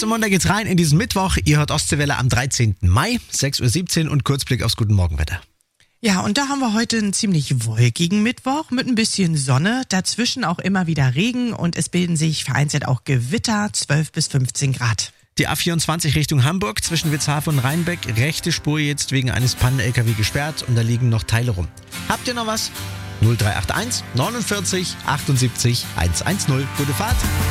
und da geht's rein in diesen Mittwoch. Ihr hört Ostseewelle am 13. Mai, 6.17 Uhr und Kurzblick aufs Guten Morgenwetter. Ja, und da haben wir heute einen ziemlich wolkigen Mittwoch mit ein bisschen Sonne, dazwischen auch immer wieder Regen und es bilden sich vereinzelt auch Gewitter, 12 bis 15 Grad. Die A24 Richtung Hamburg zwischen Witzhafen und Rheinbeck, rechte Spur jetzt wegen eines Pannen-LKW gesperrt und da liegen noch Teile rum. Habt ihr noch was? 0381 49 78 110. Gute Fahrt.